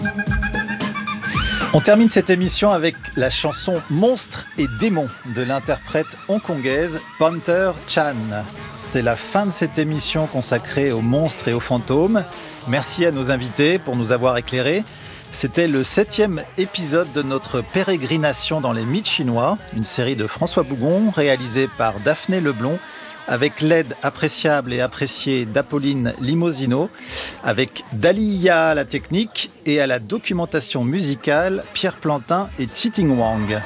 On termine cette émission avec la chanson Monstres et démons de l'interprète hongkongaise Panther Chan. C'est la fin de cette émission consacrée aux monstres et aux fantômes. Merci à nos invités pour nous avoir éclairés. C'était le 7e épisode de notre pérégrination dans les mythes chinois, une série de François Bougon réalisée par Daphné Leblond, avec l'aide appréciable et appréciée d'Apolline Limosino, avec Daliya à la technique et à la documentation musicale, Pierre Plantin et Chiting Wang.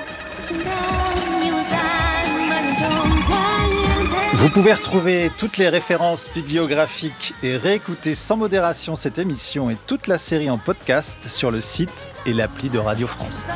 Vous pouvez retrouver toutes les références bibliographiques et réécouter sans modération cette émission et toute la série en podcast sur le site et l'appli de Radio France.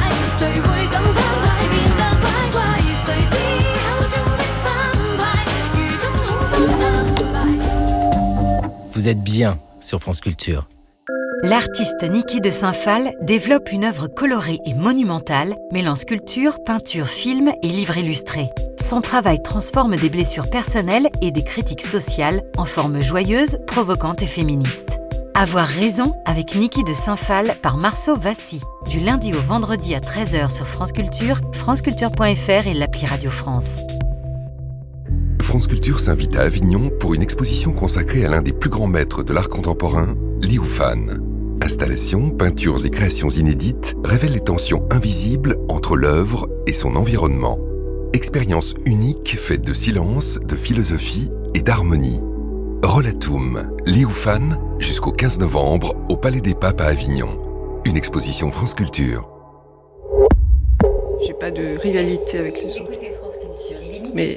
Vous êtes bien sur France Culture. L'artiste Niki de Saint-Phal développe une œuvre colorée et monumentale, mêlant sculpture, peinture, film et livre illustré. Son travail transforme des blessures personnelles et des critiques sociales en formes joyeuses, provocantes et féministes. Avoir raison avec Niki de Saint-Phal par Marceau Vassy. Du lundi au vendredi à 13h sur France Culture, franceculture.fr et l'appli Radio France. France Culture s'invite à Avignon pour une exposition consacrée à l'un des plus grands maîtres de l'art contemporain, Liu Fan. Installations, peintures et créations inédites révèlent les tensions invisibles entre l'œuvre et son environnement. Expérience unique faite de silence, de philosophie et d'harmonie. Rollatum, Liu Fan, jusqu'au 15 novembre au Palais des Papes à Avignon. Une exposition France Culture. J'ai pas de rivalité avec les autres. Mais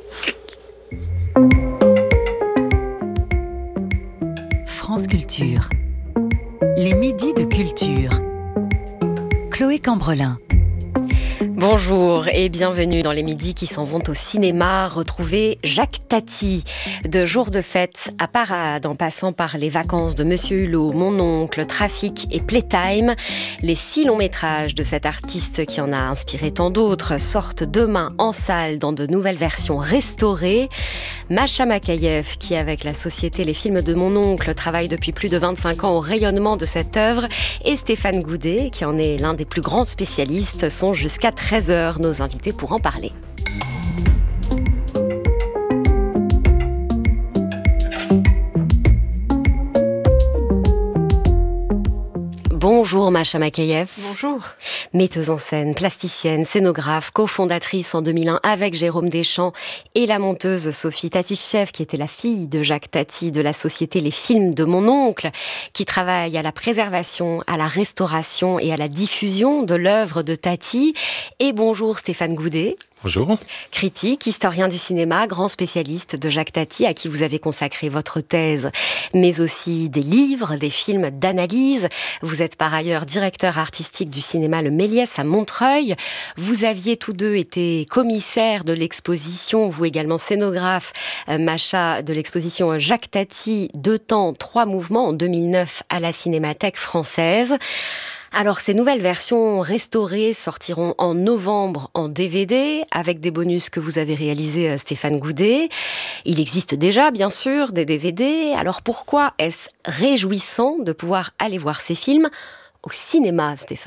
France Culture. Les midis de culture. Chloé Cambrelin. Bonjour et bienvenue dans les midis qui s'en vont au cinéma. Retrouvez Jacques Tati, de Jour de fête à Parade, en passant par Les vacances de Monsieur Hulot, Mon oncle, Trafic et Playtime. Les 6 longs métrages de cet artiste qui en a inspiré tant d'autres sortent demain en salle dans de nouvelles versions restaurées. Masha Makayev, qui avec la société Les films de Mon oncle travaille depuis plus de 25 ans au rayonnement de cette œuvre, et Stéphane Goudet, qui en est l'un des plus grands spécialistes, sont jusqu'à 13h nos invités pour en parler. Bonjour Masha Makayev. bonjour. Metteuse en scène, plasticienne, scénographe, cofondatrice en 2001 avec Jérôme Deschamps et la monteuse Sophie Tatichev, qui était la fille de Jacques Tati de la société Les films de Mon oncle, qui travaille à la préservation, à la restauration et à la diffusion de l'œuvre de Tati. Et bonjour Stéphane Goudet. Bonjour. Critique, historien du cinéma, grand spécialiste de Jacques Tati, à qui vous avez consacré votre thèse, mais aussi des livres, des films d'analyse. Vous êtes par ailleurs directeur artistique du cinéma Le Méliès à Montreuil. Vous aviez tous deux été commissaires de l'exposition, vous également scénographe, Masha, de l'exposition Jacques Tati, 2 temps, 3 mouvements en 2009 à la Cinémathèque française. Alors, ces nouvelles versions restaurées sortiront en novembre en DVD, avec des bonus que vous avez réalisés, Stéphane Goudet. Il existe déjà, bien sûr, des DVD. Alors, pourquoi est-ce réjouissant de pouvoir aller voir ces films au cinéma, Stéphane ?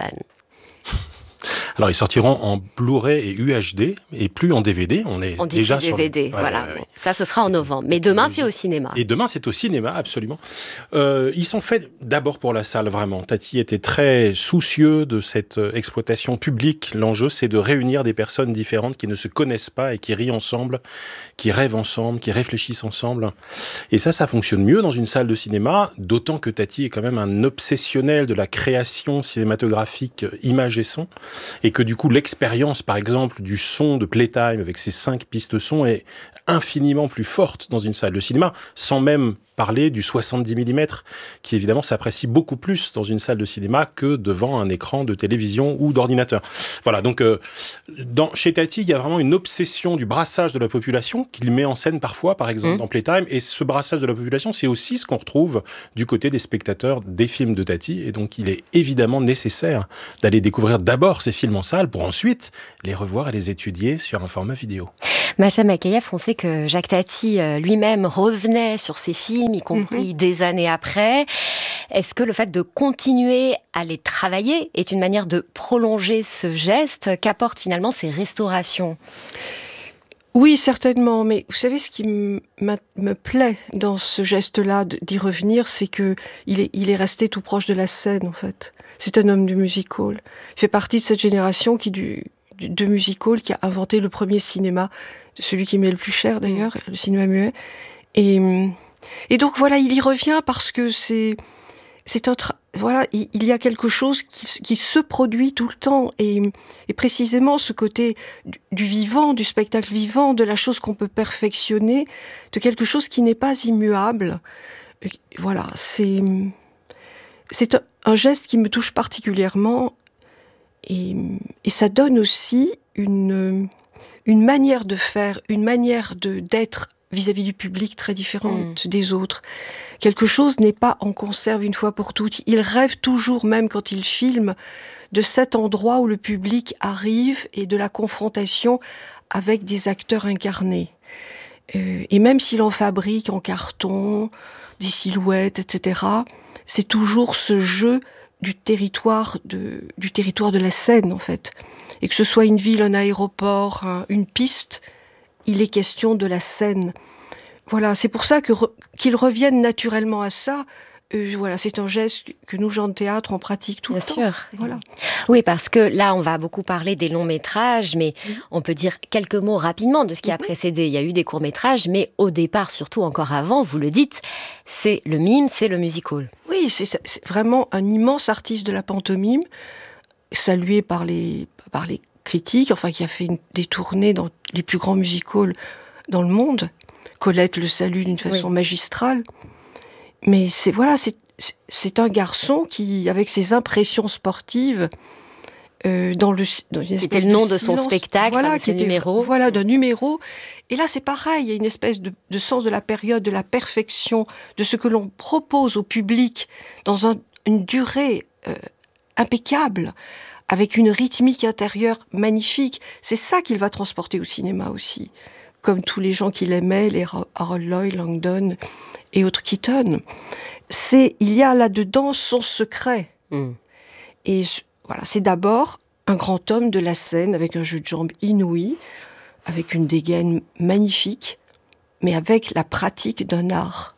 Alors, ils sortiront en Blu-ray et UHD, et plus en DVD. On est déjà sur DVD, voilà. Ouais. Ça, ce sera en novembre. Mais demain, c'est au cinéma. Et demain, c'est au cinéma, absolument. Ils sont faits d'abord pour la salle, vraiment. Tati était très soucieux de cette exploitation publique. L'enjeu, c'est de réunir des personnes différentes qui ne se connaissent pas et qui rient ensemble, qui rêvent ensemble, qui réfléchissent ensemble. Et ça fonctionne mieux dans une salle de cinéma, d'autant que Tati est quand même un obsessionnel de la création cinématographique, image et son. Et que du coup, l'expérience, par exemple, du son de Playtime avec ses 5 pistes son est infiniment plus forte dans une salle de cinéma, sans même parler du 70 mm, qui évidemment s'apprécie beaucoup plus dans une salle de cinéma que devant un écran de télévision ou d'ordinateur. Voilà, donc chez Tati, il y a vraiment une obsession du brassage de la population qu'il met en scène parfois, par exemple dans Playtime, et ce brassage de la population, c'est aussi ce qu'on retrouve du côté des spectateurs des films de Tati, et donc il est évidemment nécessaire d'aller découvrir d'abord ces films en salle pour ensuite les revoir et les étudier sur un format vidéo. Macha Makhaïev, on sait que Jacques Tati lui-même revenait sur ses films, y compris des années après. Est-ce que le fait de continuer à les travailler est une manière de prolonger ce geste qu'apportent finalement ces restaurations ? Oui, certainement, mais vous savez, ce qui me plaît dans ce geste-là, d'y revenir, c'est que il est resté tout proche de la scène, en fait. C'est un homme du music-hall. Il fait partie de cette génération de music-hall qui a inventé le premier cinéma, celui qui met le plus cher d'ailleurs, le cinéma muet. Et donc voilà, il y revient parce que il y a quelque chose qui se produit tout le temps, et précisément ce côté du vivant, du spectacle vivant, de la chose qu'on peut perfectionner, de quelque chose qui n'est pas immuable. Voilà, c'est un geste qui me touche particulièrement, et ça donne aussi une manière de faire, une manière d'être vis-à-vis du public très différente des autres. Quelque chose n'est pas en conserve une fois pour toutes. Il rêve toujours, même quand il filme, de cet endroit où le public arrive et de la confrontation avec des acteurs incarnés. Et même s'il en fabrique en carton, des silhouettes, etc., c'est toujours ce jeu du territoire de la scène, en fait. Et que ce soit une ville, un aéroport, une piste, il est question de la scène. Voilà, c'est pour ça qu'ils reviennent naturellement à ça. Voilà, c'est un geste que nous, gens de théâtre, on pratique tout le temps. Bien sûr. Voilà. Oui, parce que là, on va beaucoup parler des longs métrages, mais on peut dire quelques mots rapidement de ce qui a précédé. Il y a eu des courts métrages, mais au départ, surtout encore avant, vous le dites, c'est le mime, c'est le music-hall. Oui, c'est vraiment un immense artiste de la pantomime, salué par les critiques, enfin qui a fait des tournées dans les plus grands music-halls dans le monde. Colette le salue d'une façon magistrale. Mais c'est un garçon qui, avec ses impressions sportives, c'était le nom de son spectacle, de ses numéros. Voilà, d'un numéro. Et là, c'est pareil, il y a une espèce de sens de la période, de la perfection, de ce que l'on propose au public dans une durée impeccable, avec une rythmique intérieure magnifique. C'est ça qu'il va transporter au cinéma aussi. Comme tous les gens qui l'aimaient, les Harold Lloyd, Langdon et autres Keaton. Il y a là-dedans son secret. Et voilà, c'est d'abord un grand homme de la scène, avec un jeu de jambes inouï, avec une dégaine magnifique, mais avec la pratique d'un art.